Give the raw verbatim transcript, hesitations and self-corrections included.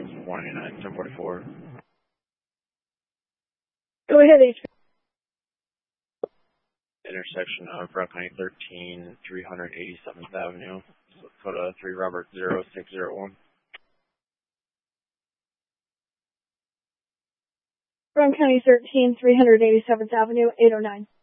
one eighty-nine, ten forty-four. Go ahead, H P. Intersection of Brown County thirteen, three eighty-seventh Avenue, Dakota three Robert zero six zero one. Brown County thirteen, three eighty-seventh Avenue, eight oh nine.